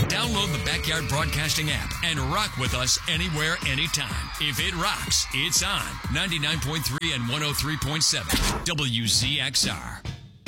Download the Backyard Broadcasting app and rock with us anywhere, anytime. If it rocks, it's on 99.3 and 103.7 WZXR.